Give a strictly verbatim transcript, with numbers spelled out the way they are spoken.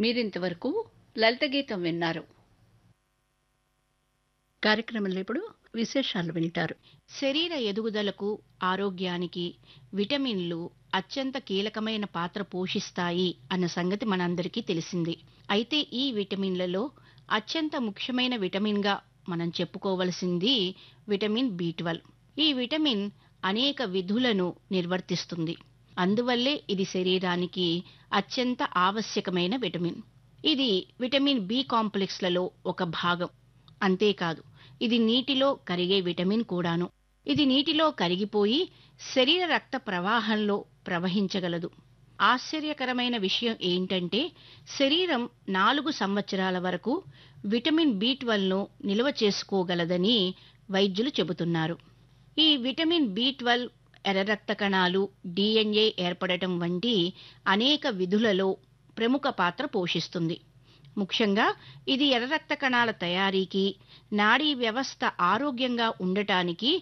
మీరింతవరకు లలిత గీతం విన్నారు. కార్యక్రమంలో ఇప్పుడు విశేషాలు వింటారు. శరీర ఎదుగుదలకు, ఆరోగ్యానికి విటమిన్లు అత్యంత కీలకమైన పాత్ర పోషిస్తాయి అన్న సంగతి మనందరికీ తెలిసింది. అయితే ఈ విటమిన్లలో అత్యంత ముఖ్యమైన విటమిన్గా మనం చెప్పుకోవలసింది విటమిన్ బి ట్వెల్వ్. ఈ విటమిన్ అనేక విధులను నిర్వర్తిస్తుంది. అందువల్లే ఇది శరీరానికి అత్యంత ఆవశ్యకమైన విటమిన్. ఇది విటమిన్ బి కాంప్లెక్స్లలో ఒక భాగం. అంతేకాదు, ఇది నీటిలో కరిగే విటమిన్ కూడాను. ఇది నీటిలో కరిగిపోయి శరీర రక్త ప్రవాహంలో ప్రవహించగలదు. ఆశ్చర్యకరమైన విషయం ఏంటంటే శరీరం నాలుగు సంవత్సరాల వరకు విటమిన్ బి ట్వెల్వ్ ను నిల్వ చేసుకోగలదని వైద్యులు చెబుతున్నారు. ఈ విటమిన్ బి ట్వెల్వ్ ఎర్ర రక్త కణాలు, డిఎన్ఏ ఏర్పడటం వంటి అనేక విధులలో ప్రముఖ పాత్ర పోషిస్తుంది. ముఖ్యంగా ఇది ఎర్ర రక్త కణాల తయారీకి, నాడీ వ్యవస్థ ఆరోగ్యంగా ఉండటానికి